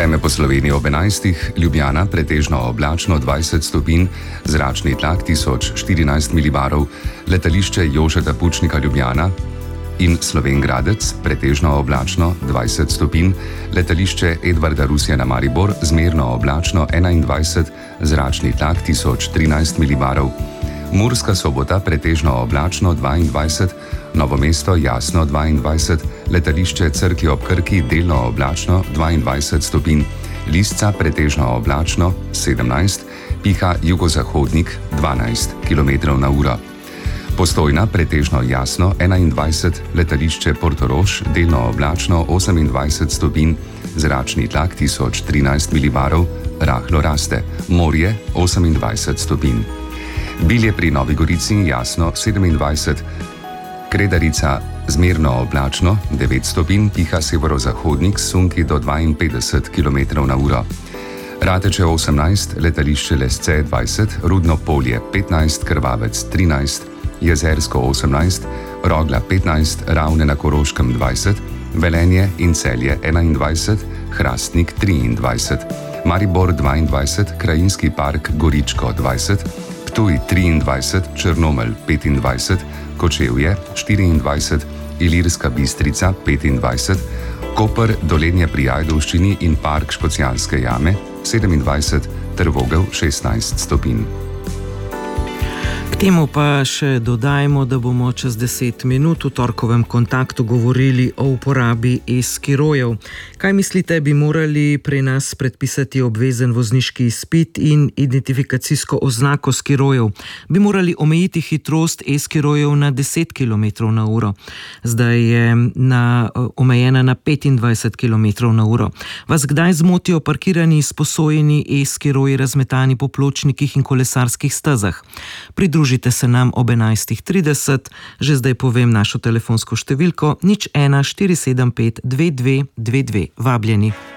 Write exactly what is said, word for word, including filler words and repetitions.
Vreme po Sloveniji ob enajstih, Ljubljana pretežno oblačno dvajset stopinj, zračni tlak tisoč štirinajst milibarov, letališče Jožeta Pučnika Ljubljana in Slovenj Gradec pretežno oblačno dvajset stopinj, letališče Edvarda Rusjana Maribor zmerno oblačno enaindvajset, zračni tlak tisoč trinajst milibarov, Murska Sobota pretežno oblačno dvaindvajset, Novo mesto jasno dvaindvajset, letališče Cerklje ob Krki delno oblačno dvaindvajset stopinj, Lisca pretežno oblačno sedemnajst, piha jugozahodnik dvanajst kilometrov na uro. Postojna pretežno jasno enaindvajset, letališče Portorož delno oblačno osemindvajset stopinj, zračni tlak tisoč trinajst milibarov, rahlo raste, morje osemindvajset stopinj. Bilje pri Novi Gorici jasno sedemindvajset, Kredarica zmerno oblačno devet stopinj, piha severozahodnik sunki do dvainpetdeset kilometrov na uro. Rateče osemnajst, letališče Lesce dvajset, Rudno Polje petnajst, Krvavec trinajst, Jezersko osemnajst, Rogla petnajst, Ravne na Koroškem dvajset, Velenje in Celje enaindvajset, Hrastnik triindvajset, Maribor dvaindvajset, Krajinski park Goričko dvajset, Ptuj triindvajset, Črnomelj petindvajset, Kočevje štiriindvajset, Ilirska Bistrica petindvajset, Koper, Dolenje pri Ajdovščini in park Škocjanske jame sedemindvajset, Trvogel šestnajst stopinj. K temu pa še dodajmo, da bomo čez deset minut v torkovem kontaktu govorili o uporabi e-skirojev. Kaj mislite, bi morali pri nas predpisati obvezen vozniški izpit in identifikacijsko oznako skirojev? Bi morali omejiti hitrost e-skirojev na deset kilometrov na uro? Zdaj je na, omejena na petindvajset kilometrov na uro. Vas kdaj zmotijo parkirani sposojeni e-skiroji razmetani po pločnikih in kolesarskih stezah? Pridružite se nam ob enajstih trideset, že zdaj povem našo telefonsko številko nič ena štiri sedem pet dve dve dve dve. Vabljeni.